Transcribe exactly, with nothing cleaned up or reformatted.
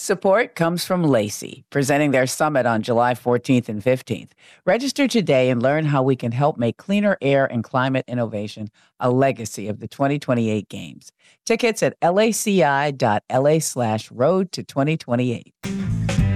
Support comes from Lacey, presenting their summit on July fourteenth and fifteenth. Register today and learn how we can help make cleaner air and climate innovation a legacy of the twenty twenty-eight games. Tickets at laci.la slash road to 2028.